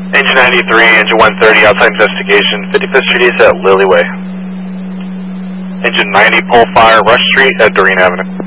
Engine 93, engine 130, outside investigation, 55th Street East at Lily Way. Engine 90, pole fire, Rush Street at Doreen Avenue.